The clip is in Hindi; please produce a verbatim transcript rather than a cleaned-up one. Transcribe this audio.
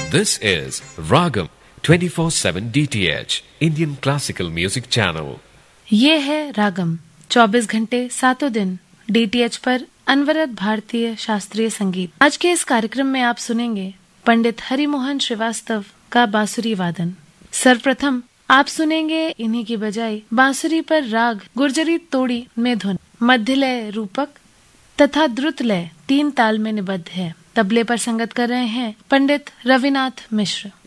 This is Ragam twenty-four seven D T H Indian Classical Music Channel. ये है रागम चौबीस घंटे सातों दिन डी टी एच पर अनवरत भारतीय शास्त्रीय संगीत। आज के इस कार्यक्रम में आप सुनेंगे पंडित हरिमोहन श्रीवास्तव का बांसुरी वादन। सर्वप्रथम आप सुनेंगे इन्हीं की बजाई बांसुरी पर राग गुर्जरी तोड़ी में धुन, मध्य लय रूपक तथा द्रुत लय तीन ताल में निबद्ध है। तबले पर संगत कर रहे हैं पंडित रविनाथ मिश्र।